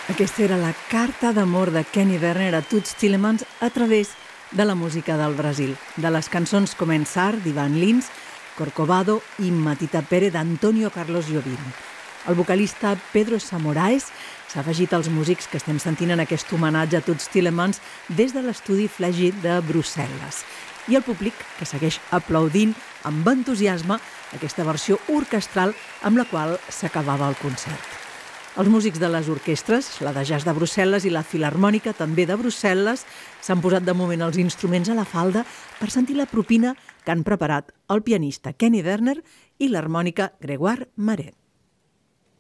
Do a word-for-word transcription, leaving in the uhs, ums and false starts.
Aquesta era la carta d'amor de Kenny Werner a Toots Thielemans a través de la música del Brasil, de les cançons Comenzar d'Ivan Lins, Corcovado i Matita Pere d'Antonio Carlos Jobim. El vocalista Pedro Samoraes s'ha afegit als músics que estem sentint en aquest homenatge a Toots Thielemans des de l'estudi Flegit de Brussel·les. I el públic, que segueix aplaudint amb entusiasme aquesta versió orquestral amb la qual s'acabava el concert. Els músics de les orquestres, la de jazz de Brussel·les i la Filharmònica també de Brussel·les, s'han posat de moment els instruments a la falda per sentir la propina que han preparat el pianista Kenny Werner i l'harmònica Grégoire Maret.